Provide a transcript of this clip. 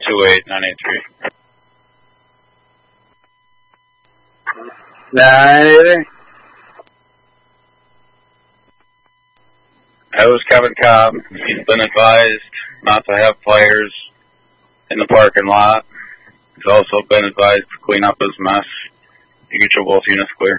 22983. Anything? That was Kevin Cobb. He's been advised not to have players in the parking lot. He's also been advised to clean up his mess. You get your both units clear.